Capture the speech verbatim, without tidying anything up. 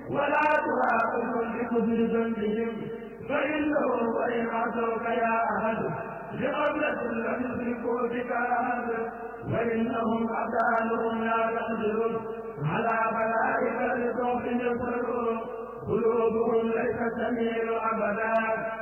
ولا تراقبهم بكفر ذنبهم فإنه وإن عصوك يا أحد لقبلة لم يدركوا بك أحد وإنهم أبدانهم لا تقدر على بلائك لصوت يصرون قلوبهم ليست تميل أبدا